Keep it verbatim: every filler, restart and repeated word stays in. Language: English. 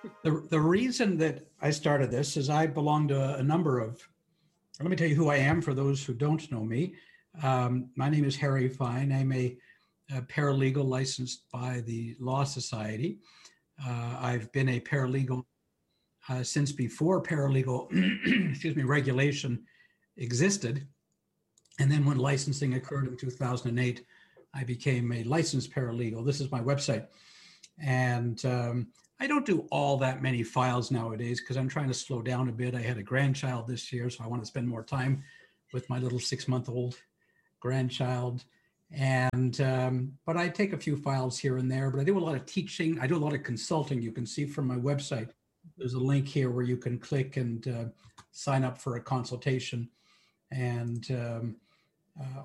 The, the reason that I started this is I belong to a number of, let me tell you who I am for those who don't know me. Um, my name is Harry Fine. I'm a, a paralegal licensed by the Law Society. Uh, I've been a paralegal uh, since before paralegal, excuse me, regulation existed. And then when licensing occurred in two thousand eight, I became a licensed paralegal. This is my website. And um, I don't do all that many files nowadays because I'm trying to slow down a bit. I had a grandchild this year, so I want to spend more time with my little six month old grandchild. And, um, but I take a few files here and there, but I do a lot of teaching. I do a lot of consulting. You can see from my website, there's a link here where you can click and uh, sign up for a consultation. And um, uh,